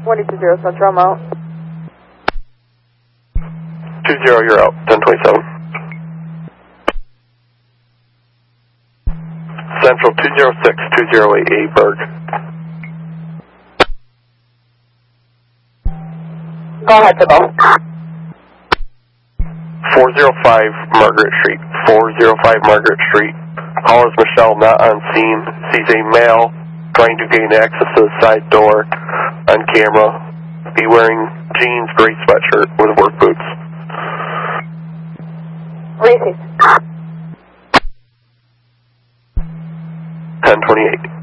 22-0 Central, I'm out. 20, you're out. 1027. Central 206, 2088 Berg. Go ahead, Sybil. 405 Margaret Street. 405 Margaret Street. Caller is Michelle, not on scene. Sees a male trying to gain access to the side door on camera. Be wearing jeans, gray sweatshirt with work boots. Receive. 1028.